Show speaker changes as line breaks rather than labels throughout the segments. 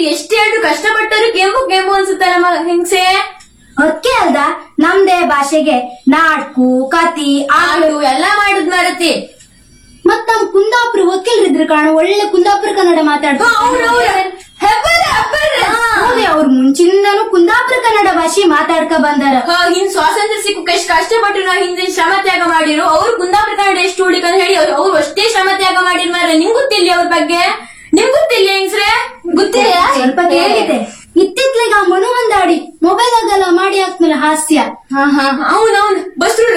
ಎಷ್ಟೇ ಆದ್ರೂ ಕಷ್ಟಪಟ್ಟರು ಕೆಂಪು ಕೆಂಪು ಅನ್ಸುತ್ತಲ್ಲ ಹೆಂಗ್ಸೆ.
ಅದಕ್ಕೆ ಅಲ್ದ ನಮ್ದೇ ಭಾಷೆಗೆ ನಾಟ್ಕು ಕತಿ
ಆಡು ಎಲ್ಲಾ ಮಾಡುದ್ ಮರತಿ.
ಮತ್ ನಮ್ ಕುಂದಾಪುರ ವಕೀಲರಿದ್ರು ಕಾಣು, ಒಳ್ಳೆ ಕುಂದಾಪುರ ಕನ್ನಡ ಮಾತಾಡ್ತಾರೆ. ಅವ್ರು ಮುಂಚಿಂದನೂ ಕುಂದಾಪುರ ಕನ್ನಡ ಭಾಷೆ ಮಾತಾಡ್ಕ ಬಂದಾರ.
ಹಿಂದ್ ಸ್ವಾತಂತ್ರ್ಯ ಸಿಕ್ಕ ಎಷ್ಟು ಕಷ್ಟಪಟ್ಟು ನಾವು ಹಿಂದೆ ಶ್ರಮ ತ್ಯಾಗ ಮಾಡಿರು, ಅವ್ರು ಕುಂದಾಪುರ ಕನ್ನಡ ಎಷ್ಟು ಹುಡುಕ ಅಂತ ಹೇಳಿ ಅವ್ರು ಅಷ್ಟೇ ಶ್ರಮ ತ್ಯಾಗ ಮಾಡಿರ್ ಮಾರ. ನಿಂಗ್ ಗೊತ್ತಿಲ್ಲ ಅವ್ರ ಬಗ್ಗೆ? ನಿಮ್ಗ್ ಗೊತ್ತಿಲ್ಲ ಹೆಂಗ್ಸ್ರೆ? ಗೊತ್ತಿಲ್ಲ,
ಸ್ವಲ್ಪ ಕೇಳಿದೆ. ಇತ್ತಿತ್ಲಿಗ ಮನುವಂದಾಡಿ ಮೊಬೈಲ್ ಆಗಲ್ಲ ಮಾಡಿ ಹಾಕ್ಮೇಲೆ ಹಾಸ್ಯ.
ಅವನವನ್ ಬಸ್ರು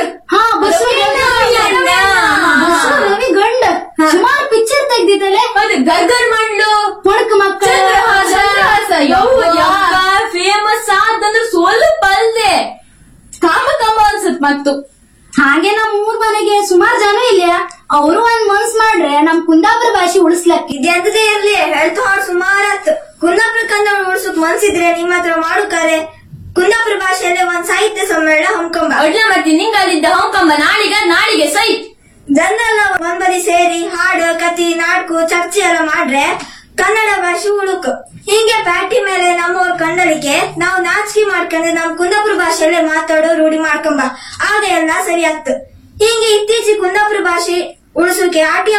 ಗಂಡ ಸುಮಾರು ಪಿಕ್ಚರ್ ತೆಗ್ದಿದ್ದಲೆ.
ಗರ್ಗರ್ ಮಂಡು
ಪೊಣಕ್ ಮಕ್ಕಳ
ಫೇಮಸ್ ಆದಂದ್ರೆ ಸ್ವಲ್ಪ ಅಲ್ದೆ ಕಾಮ ಕಾಮ ಅನ್ಸತ್. ಮತ್ತು
ಹಾಗೆ ನಮ್ ಊರ್ ಮನೆಗೆ ಸುಮಾರು ಜನ ಇಲ್ಲ, ಅವರು ಒಂದ್ ಮನ್ಸ್ ಮಾಡ್ರೆ ನಮ್ ಕುಂದಾಪುರ ಭಾಷೆ ಉಳಿಸ್ಲಕ್.
ಇದ್ದೇ ಇರ್ಲಿ ಹೇಳ್ತು ಅವ್ರು ಸುಮಾರತ್ ಕುಂದಾಪುರ ಕನ್ನಡ ಉಳಿಸೋಕ್ ಮನ್ಸಿದ್ರೆ ನಿಮ್ಮ ಹತ್ರ ಮಾಡುತ್ತಾರೆ. ಕುಂದಾಪುರ ಭಾಷೆಯಲ್ಲೇ ಒಂದ್ ಸಾಹಿತ್ಯ ಸಮ್ಮೇಳನ ಹಮ್ಕೊಂಬ.
ಒಳ್ಳೆ ಮತ್ತೆ ನಿಂಗಲ್ಲಿದ್ದ ಹಮ್ಕೊಂಬ. ನಾಳಿಗೆ ಸೈ
ಜನರೆಲ್ಲ ಒಂದ್ಬದಿ ಸೇರಿ ಹಾಡು ಕತಿ ನಾಟಕು ಚರ್ಚೆ ಎಲ್ಲ ಮಾಡ್ರೆ ಕನ್ನಡ ಭಾಷೆ ಉಳುಕು. ಹೀಗೆ ಪ್ಯಾಟಿ ಮೇಲೆ ನಮ್ಮವ್ರ ಕಂಡಲಿಕ್ಕೆ ನಾವು ನಾಚಿಕೆ ಮಾಡ್ಕೊಂಡ್ರೆ ನಮ್ ಕುಂದಾಪುರ ಭಾಷೆಯಲ್ಲೇ ಮಾತಾಡೋ ರೂಢಿ ಮಾಡ್ಕೊಂಬ. ಆಗ ಎಲ್ಲ ಸರಿ ಆಗ್ತು. ಹೀಗೆ ಇತ್ತೀಚೆಗೆ ಕುಂದಾಪುರ ಭಾಷೆ ಉಳಿಸೋಕೆ ಆಟಿ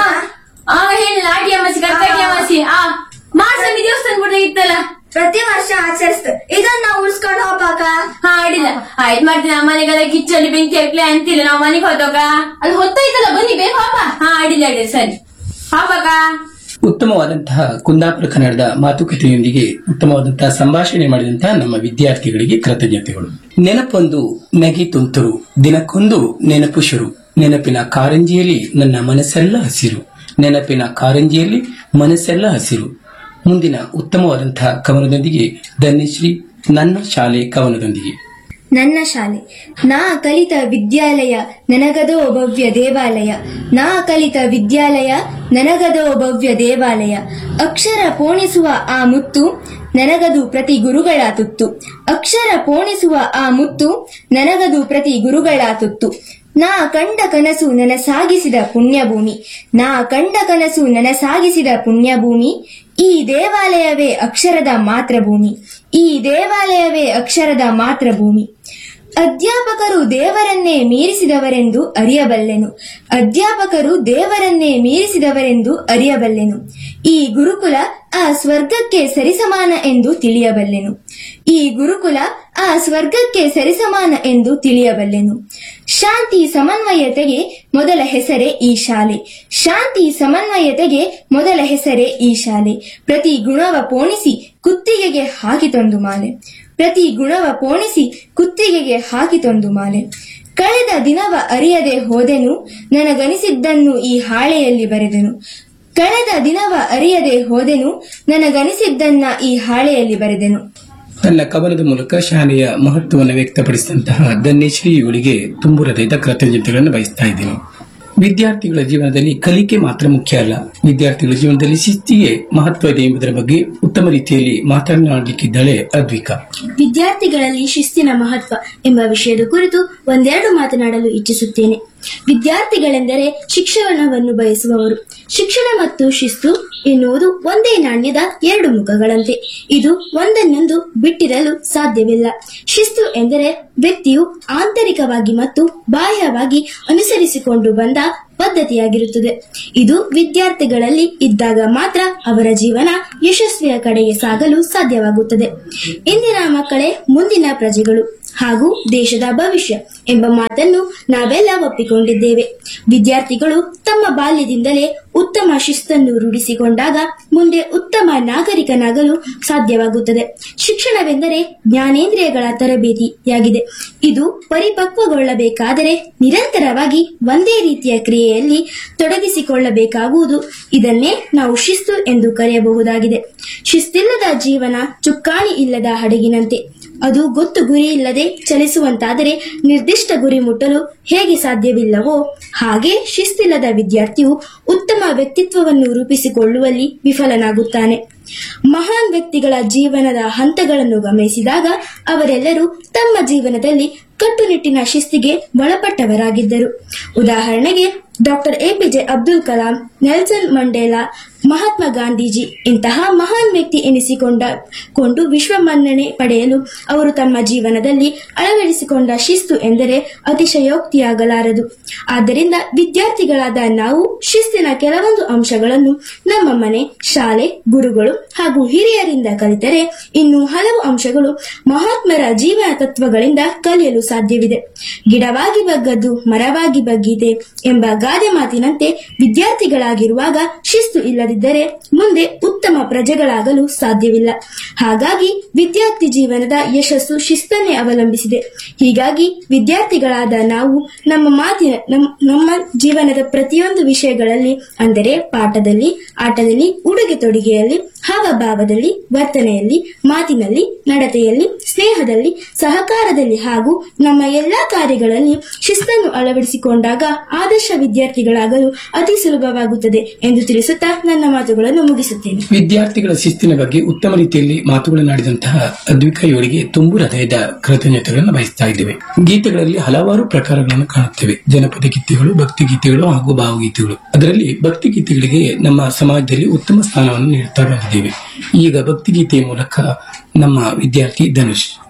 ಹೇಳಿ ಆಟಿ ಅಮಾಸಿ ಕರ್ಕಟಿ ಅಮಾಸಿ ಮಾಸಂಗಿ ದೇವಸ್ಥಾನ ಕೂಡ ಇತ್ತಲ್ಲ,
ಪ್ರತಿ ವರ್ಷ ಆಚರಿಸ್ತು. ಇದನ್ನ ನಾವು ಉಳಿಸ್ಕೊಂಡು ಹೋಗ್ಬೇಕ.
ಅಡಿಲ್ಲ ಆಯ್ತು ಮಾಡ್ತೀನಿ. ಮನೆಗೆಲ್ಲ ಕಿಚ್ಚಲ್ಲಿ ಬೆಂಕಿ ಹಾಕ್ಲಿ ಅಂತಿಲ್ಲ, ನಾವ್ ಮನೆಗೆ ಹೋದಾಗ ಅದು ಹೊತ್ತೈತಲ್ಲ, ಬನ್ನಿ ಬೇಗ ಹೋಗ. ಅಡಿಲ್ಲ ಸರಿ ಹೋಗ್ಬೇಕ.
ಉತ್ತಮವಾದಂತಹ ಕುಂದಾಪುರ ಕನ್ನಡದ ಮಾತುಕತೆಯೊಂದಿಗೆ ಉತ್ತಮವಾದಂತಹ ಸಂಭಾಷಣೆ ಮಾಡಿದಂತಹ ನಮ್ಮ ವಿದ್ಯಾರ್ಥಿಗಳಿಗೆ ಕೃತಜ್ಞತೆಗಳು. ನೆನಪೊಂದು ನಗೆ ತುಂತುರು, ದಿನಕ್ಕೊಂದು ನೆನಪು ಶುರು. ನೆನಪಿನ ಕಾರಂಜಿಯಲ್ಲಿ ನನ್ನ ಮನಸ್ಸೆಲ್ಲ ಹಸಿರು, ನೆನಪಿನ ಕಾರಂಜಿಯಲ್ಲಿ ಮನಸ್ಸೆಲ್ಲ ಹಸಿರು. ಮುಂದಿನ ಉತ್ತಮವಾದಂತಹ ಕವನದೊಂದಿಗೆ ಧನ್ಯಶ್ರೀ ನನ್ನ ಶಾಲೆ ಕವನದೊಂದಿಗೆ.
ನನ್ನ ಶಾಲೆ. ನಾ ಕಲಿತ ವಿದ್ಯಾಲಯ ನನಗದೋ ಭವ್ಯ ದೇವಾಲಯ, ನಾ ಕಲಿತ ವಿದ್ಯಾಲಯ ನನಗದೋ ಭವ್ಯ ದೇವಾಲಯ. ಅಕ್ಷರ ಪೋಣಿಸುವ ಆ ಮುತ್ತು ನನಗದು ಪ್ರತಿ ಗುರುಗಳ ತುತ್ತು, ಅಕ್ಷರ ಪೋಣಿಸುವ ಆ ಮುತ್ತು ನನಗದು ಪ್ರತಿ ಗುರುಗಳ ತುತ್ತು. ನಾ ಕಂಡ ಕನಸು ನನಸಾಗಿಸಿದ ಪುಣ್ಯಭೂಮಿ, ನಾ ಕಂಡ ಕನಸು ನನಸಾಗಿಸಿದ ಪುಣ್ಯಭೂಮಿ. ಈ ದೇವಾಲಯವೇ ಅಕ್ಷರದ ಮಾತೃಭೂಮಿ, ಈ ದೇವಾಲಯವೇ ಅಕ್ಷರದ ಮಾತೃಭೂಮಿ. ಅಧ್ಯಾಪಕರು ದೇವರನ್ನೇ ಮೀರಿಸಿದವರೆಂದು ಅರಿಯಬಲ್ಲೆನು, ಅಧ್ಯಾಪಕರು ದೇವರನ್ನೇ ಮೀರಿಸಿದವರೆಂದು ಅರಿಯಬಲ್ಲೆನು. ಈ ಗುರುಕುಲ ಆ ಸ್ವರ್ಗಕ್ಕೆ ಸರಿಸಮಾನ ಎಂದು ತಿಳಿಯಬಲ್ಲೆನು, ಈ ಗುರುಕುಲ ಆ ಸ್ವರ್ಗಕ್ಕೆ ಸರಿಸಮಾನ ಎಂದು ತಿಳಿಯಬಲ್ಲೆನು. ಶಾಂತಿ ಸಮನ್ವಯತೆಗೆ ಮೊದಲ ಹೆಸರೇ ಈ ಶಾಲೆ, ಶಾಂತಿ ಸಮನ್ವಯತೆಗೆ ಮೊದಲ ಹೆಸರೇ ಈ ಶಾಲೆ. ಪ್ರತಿ ಗುಣವ ಪೋಣಿಸಿ ಕುತ್ತಿಗೆಗೆ ಹಾಕಿತೊಂದು ಮಾಲೆ, ಪ್ರತಿ ಗುಣವ ಪೋಣಿಸಿ ಕುತ್ತಿಗೆಗೆ ಹಾಕಿತೊಂದು ಮಾಲೆ. ಕಳೆದ ದಿನವ ಅರಿಯದೆ ಹೋದೆನು, ನನಗನಿಸಿದ್ದನ್ನು ಈ ಹಾಳೆಯಲ್ಲಿ ಬರೆದೆನು, ಕಳೆದ ದಿನವ ಅರಿಯದೆ ಹೋದೆನು, ನನಗನಿಸಿದ್ದನ್ನ ಈ ಹಾಳೆಯಲ್ಲಿ ಬರೆದೆನು.
ತನ್ನ ಕವನದ ಮೂಲಕ ಶಾಲೆಯ ಮಹತ್ವವನ್ನು ವ್ಯಕ್ತಪಡಿಸಿದಂತಹ ಧನ್ಯಶ್ರೀ ಇವರಿಗೆ ತುಂಬು ಹೃದಯದ ಕೃತಜ್ಞತೆಗಳನ್ನು ಬಯಸ್ತಾ ಇದ್ದೇನೆ. ವಿದ್ಯಾರ್ಥಿಗಳ ಜೀವನದಲ್ಲಿ ಕಲಿಕೆ ಮಾತ್ರ ಮುಖ್ಯ ಅಲ್ಲ, ವಿದ್ಯಾರ್ಥಿಗಳ ಜೀವನದಲ್ಲಿ ಶಿಸ್ತಿಗೆ ಮಹತ್ವ ಇದೆ ಎಂಬುದರ ಬಗ್ಗೆ ಉತ್ತಮ ರೀತಿಯಲ್ಲಿ ಮಾತನಾಡಲಿಕ್ಕಿದ್ದಾಳೆ ಅದ್ವಿಕಾ.
ವಿದ್ಯಾರ್ಥಿಗಳಲ್ಲಿ ಶಿಸ್ತಿನ ಮಹತ್ವ ಎಂಬ ವಿಷಯದ ಕುರಿತು ಒಂದೆರಡು ಮಾತನಾಡಲು ಇಚ್ಛಿಸುತ್ತೇನೆ. ವಿದ್ಯಾರ್ಥಿಗಳೆಂದರೆ ಶಿಕ್ಷಣವನ್ನು ಬಯಸುವವರು. ಶಿಕ್ಷಣ ಮತ್ತು ಶಿಸ್ತು ಎನ್ನುವುದು ಒಂದೇ ನಾಣ್ಯದ ಎರಡು ಮುಖಗಳಂತೆ, ಇದು ಒಂದನ್ನೊಂದು ಬಿಟ್ಟಿರಲು ಸಾಧ್ಯವಿಲ್ಲ. ಶಿಸ್ತು ಎಂದರೆ ವ್ಯಕ್ತಿಯು ಆಂತರಿಕವಾಗಿ ಮತ್ತು ಬಾಹ್ಯವಾಗಿ ಅನುಸರಿಸಿಕೊಂಡು ಬಂದ ಪದ್ಧತಿಯಾಗಿರುತ್ತದೆ. ಇದು ವಿದ್ಯಾರ್ಥಿಗಳಲ್ಲಿ ಇದ್ದಾಗ ಮಾತ್ರ ಅವರ ಜೀವನ ಯಶಸ್ವಿಯ ಕಡೆಗೆ ಸಾಗಲು ಸಾಧ್ಯವಾಗುತ್ತದೆ. ಇಂದಿನ ಮಕ್ಕಳೇ ಮುಂದಿನ ಪ್ರಜೆಗಳು ಹಾಗೂ ದೇಶದ ಭವಿಷ್ಯ ಎಂಬ ಮಾತನ್ನು ನಾವೆಲ್ಲ ಒಪ್ಪಿಕೊಂಡಿದ್ದೇವೆ. ವಿದ್ಯಾರ್ಥಿಗಳು ತಮ್ಮ ಬಾಲ್ಯದಿಂದಲೇ ಉತ್ತಮ ಶಿಸ್ತನ್ನು ರೂಢಿಸಿಕೊಂಡಾಗ ಮುಂದೆ ಉತ್ತಮ ನಾಗರಿಕನಾಗಲು ಸಾಧ್ಯವಾಗುತ್ತದೆ. ಶಿಕ್ಷಣವೆಂದರೆ ಜ್ಞಾನೇಂದ್ರಿಯಗಳ ತರಬೇತಿಯಾಗಿದೆ. ಇದು ಪರಿಪಕ್ವಗೊಳ್ಳಬೇಕಾದರೆ ನಿರಂತರವಾಗಿ ಒಂದೇ ರೀತಿಯ ಕ್ರಿಯೆಯಲ್ಲಿ ತೊಡಗಿಸಿಕೊಳ್ಳಬೇಕಾಗುವುದು. ಇದನ್ನೇ ನಾವು ಶಿಸ್ತು ಎಂದು ಕರೆಯಬಹುದಾಗಿದೆ. ಶಿಸ್ತಿಲ್ಲದ ಜೀವನ ಚುಕ್ಕಾಣಿ ಇಲ್ಲದ ಹಡಗಿನಂತೆ. ಅದು ಗೊತ್ತು ಗುರಿ ಇಲ್ಲದೆ ಚಲಿಸುವಂತಾದರೆ ನಿರ್ದಿಷ್ಟ ಗುರಿ ಮುಟ್ಟಲು ಹೇಗೆ ಸಾಧ್ಯವಿಲ್ಲವೋ ಹಾಗೆ ಶಿಸ್ತಿಲ್ಲದ ವಿದ್ಯಾರ್ಥಿಯು ಉತ್ತಮ ವ್ಯಕ್ತಿತ್ವವನ್ನು ರೂಪಿಸಿಕೊಳ್ಳುವಲ್ಲಿ ವಿಫಲನಾಗುತ್ತಾನೆ. ಮಹಾನ್ ವ್ಯಕ್ತಿಗಳ ಜೀವನದ ಹಂತಗಳನ್ನು ಗಮನಿಸಿದಾಗ ಅವರೆಲ್ಲರೂ ತಮ್ಮ ಜೀವನದಲ್ಲಿ ಕಟ್ಟುನಿಟ್ಟಿನ ಶಿಸ್ತಿಗೆ ಒಳಪಟ್ಟವರಾಗಿದ್ದರು. ಉದಾಹರಣೆಗೆ doctor APJ Abdul Kalam, Nelson Mandela
Mahatma Gandhiji ಇಂತಹ ಮಹಾನ್ ವ್ಯಕ್ತಿ ಎನಿಸಿಕೊಂಡು ವಿಶ್ವ ಮನ್ನಣೆ ಪಡೆಯಲು ಅವರು ತಮ್ಮ ಜೀವನದಲ್ಲಿ ಅಳವಡಿಸಿಕೊಂಡ ಶಿಸ್ತು ಎಂದರೆ ಅತಿಶಯೋಕ್ತಿಯಾಗಲಾರದು. ಆದ್ದರಿಂದ ವಿದ್ಯಾರ್ಥಿಗಳಾದ ನಾವು ಶಿಸ್ತಿನ ಕೆಲವೊಂದು ಅಂಶಗಳನ್ನು ನಮ್ಮ ಮನೆ, ಶಾಲೆ, ಗುರುಗಳು ಹಾಗೂ ಹಿರಿಯರಿಂದ ಕಲಿತರೆ ಇನ್ನು ಹಲವು ಅಂಶಗಳು ಮಹಾತ್ಮರ ಜೀವನ ತತ್ವಗಳಿಂದ ಕಲಿಯಲು ಸಾಧ್ಯವಿದೆ. ಗಿಡವಾಗಿ ಬಗ್ಗದ್ದು ಮರವಾಗಿ ಬಗ್ಗಿದೆ ಎಂಬ ಗಾದೆ ಮಾತಿನಂತೆ ವಿದ್ಯಾರ್ಥಿಗಳಾಗಿರುವಾಗ ಶಿಸ್ತು ಇಲ್ಲದಿದ್ದರೆ ಮುಂದೆ ಉತ್ತಮ ಪ್ರಜೆಗಳಾಗಲು ಸಾಧ್ಯವಿಲ್ಲ. ಹಾಗಾಗಿ ವಿದ್ಯಾರ್ಥಿ ಜೀವನದ ಯಶಸ್ಸು ಶಿಸ್ತನ್ನೇ ಅವಲಂಬಿಸಿದೆ. ಹೀಗಾಗಿ ವಿದ್ಯಾರ್ಥಿಗಳಾದ ನಾವು ನಮ್ಮ ಜೀವನದ ಪ್ರತಿಯೊಂದು ವಿಷಯಗಳಲ್ಲಿ, ಅಂದರೆ ಪಾಠದಲ್ಲಿ, ಆಟದಲ್ಲಿ, ಉಡುಗೆ ತೊಡುಗೆಯಲ್ಲಿ, ಹಾವಭಾವದಲ್ಲಿ, ವರ್ತನೆಯಲ್ಲಿ, ಮಾತಿನಲ್ಲಿ, ನಡತೆಯಲ್ಲಿ, ಸ್ನೇಹದಲ್ಲಿ, ಸಹಕಾರದಲ್ಲಿ ಹಾಗೂ ನಮ್ಮ ಎಲ್ಲಾ ಕಾರ್ಯಗಳಲ್ಲಿ ಶಿಸ್ತನ್ನು ಅಳವಡಿಸಿಕೊಂಡಾಗ ಆದರ್ಶ ವಿದ್ಯಾರ್ಥಿಗಳಾಗಲು ಅತಿ ಸುಲಭವಾಗುತ್ತದೆ ಎಂದು ತಿಳಿಸುತ್ತಾ ನನ್ನ ಮಾತುಗಳನ್ನು ಮುಗಿಸುತ್ತೇನೆ.
ವಿದ್ಯಾರ್ಥಿಗಳ ಶಿಸ್ತಿನ ಬಗ್ಗೆ ಉತ್ತಮ ರೀತಿಯಲ್ಲಿ ಮಾತುಗಳನ್ನಾಡಿದಂತಹ ಅದ್ವಿಕಾ ಇವರಿಗೆ ತುಂಬು ಹೃದಯದ ಕೃತಜ್ಞತೆಗಳನ್ನು ಬಯಸ್ತಾ ಇದ್ದೇವೆ. ಗೀತೆಗಳಲ್ಲಿ ಹಲವಾರು ಪ್ರಕಾರಗಳನ್ನು ಕಾಣುತ್ತೇವೆ. ಜನಪದ ಗೀತೆಗಳು, ಭಕ್ತಿ ಗೀತೆಗಳು ಹಾಗೂ ಭಾವಗೀತೆಗಳು. ಅದರಲ್ಲಿ ಭಕ್ತಿ ಗೀತೆಗಳಿಗೆ ನಮ್ಮ ಸಮಾಜದಲ್ಲಿ ಉತ್ತಮ ಸ್ಥಾನವನ್ನು ನೀಡುತ್ತಾ ಬಂದಿದ್ದೇವೆ. ಈಗ ಭಕ್ತಿ ಗೀತೆಯ ಮೂಲಕ ನಮ್ಮ ವಿದ್ಯಾರ್ಥಿ ಧನುಷ್